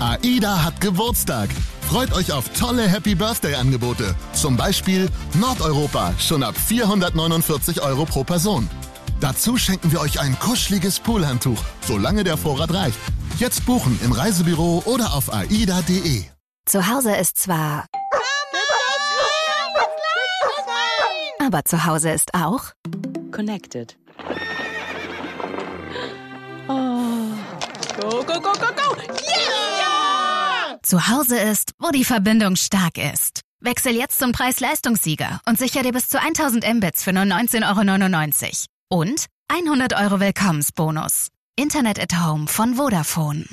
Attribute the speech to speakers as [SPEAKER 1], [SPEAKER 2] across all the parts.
[SPEAKER 1] AIDA hat Geburtstag. Freut euch auf tolle Happy Birthday Angebote. Zum Beispiel Nordeuropa, schon ab 449 € pro Person. Dazu schenken wir euch ein kuscheliges Poolhandtuch, solange der Vorrat reicht. Jetzt buchen im Reisebüro oder auf aida.de.
[SPEAKER 2] Zu Hause ist zwar... Aber zu Hause ist auch...
[SPEAKER 3] Connected. Oh. Go, go, go, go, go! Yeah!
[SPEAKER 2] Zu Hause ist, wo die Verbindung stark ist. Wechsel jetzt zum Preis-Leistungssieger und sichere dir bis zu 1000 Mbits für nur 19,99 € und 100 € Willkommensbonus. Internet at Home von Vodafone.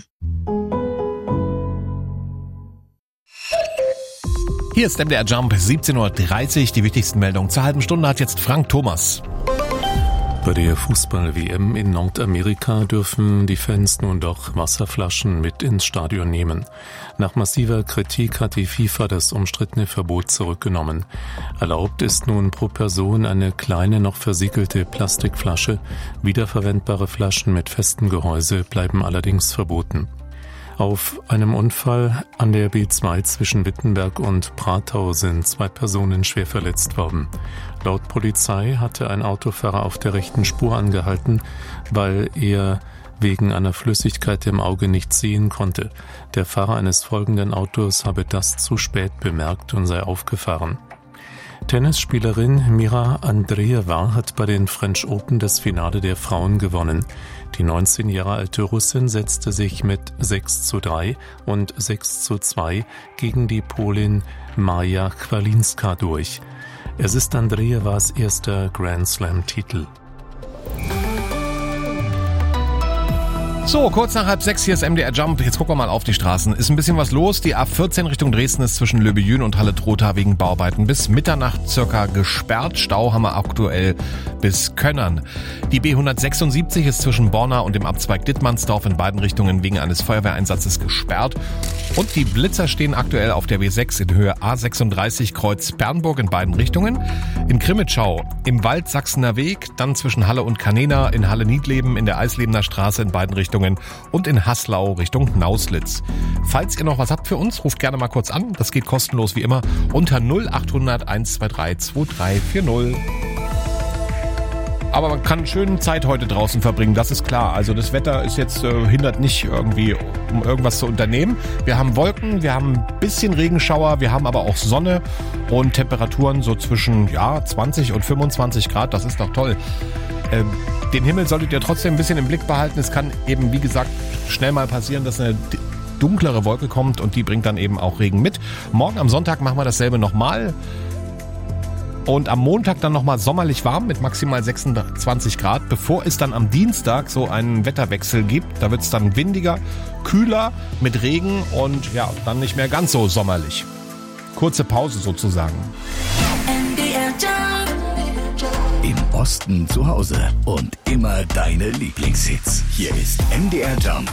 [SPEAKER 4] Hier ist MDR Jump, 17:30 Uhr. Die wichtigsten Meldungen zur halben Stunde hat jetzt Frank Thomas.
[SPEAKER 5] Bei der Fußball-WM in Nordamerika dürfen die Fans nun doch Wasserflaschen mit ins Stadion nehmen. Nach massiver Kritik hat die FIFA das umstrittene Verbot zurückgenommen. Erlaubt ist nun pro Person eine kleine, noch versiegelte Plastikflasche. Wiederverwendbare Flaschen mit festem Gehäuse bleiben allerdings verboten. Auf einem Unfall an der B2 zwischen Wittenberg und Pratau sind 2 Personen schwer verletzt worden. Laut Polizei hatte ein Autofahrer auf der rechten Spur angehalten, weil er wegen einer Flüssigkeit im Auge nicht sehen konnte. Der Fahrer eines folgenden Autos habe das zu spät bemerkt und sei aufgefahren. Tennisspielerin Mira Andreeva hat bei den French Open das Finale der Frauen gewonnen. Die 19 Jahre alte Russin setzte sich mit 6:3 und 6:2 gegen die Polin Maja Kwalinska durch. Es ist Andreevas erster Grand Slam-Titel.
[SPEAKER 4] So, kurz nach 5:30 hier ist MDR Jump. Jetzt gucken wir mal auf die Straßen. Ist ein bisschen was los. Die A14 Richtung Dresden ist zwischen Löbejün und Halle-Trotha wegen Bauarbeiten bis Mitternacht circa gesperrt. Stau haben wir aktuell bis Könnern. Die B176 ist zwischen Borna und dem Abzweig Dittmannsdorf in beiden Richtungen wegen eines Feuerwehreinsatzes gesperrt. Und die Blitzer stehen aktuell auf der B6 in Höhe A36 Kreuz Bernburg in beiden Richtungen. In Krimitschau im Wald Sachsener Weg, dann zwischen Halle und Canena, in Halle-Niedleben, in der Eislebener Straße in beiden Richtungen und in Haslau Richtung Nauslitz. Falls ihr noch was habt für uns, ruft gerne mal kurz an. Das geht kostenlos wie immer unter 0800 123 2340. Aber man kann schöne Zeit heute draußen verbringen, das ist klar. Also das Wetter ist jetzt hindert nicht irgendwie, um irgendwas zu unternehmen. Wir haben Wolken, wir haben ein bisschen Regenschauer, wir haben aber auch Sonne und Temperaturen so zwischen 20 und 25 Grad. Das ist doch toll. Den Himmel solltet ihr trotzdem ein bisschen im Blick behalten. Es kann eben, wie gesagt, schnell mal passieren, dass eine dunklere Wolke kommt und die bringt dann eben auch Regen mit. Morgen am Sonntag machen wir dasselbe nochmal. Und am Montag dann nochmal sommerlich warm mit maximal 26 Grad, bevor es dann am Dienstag so einen Wetterwechsel gibt. Da wird es dann windiger, kühler mit Regen und dann nicht mehr ganz so sommerlich. Kurze Pause sozusagen.
[SPEAKER 6] Im Osten zu Hause und immer deine Lieblingshits. Hier ist MDR Jump.